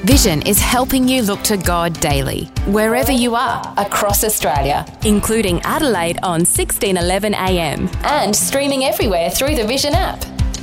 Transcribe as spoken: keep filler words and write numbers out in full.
Vision is helping you look to God daily, wherever you are, across Australia, including Adelaide on sixteen eleven A M and streaming everywhere through the Vision app.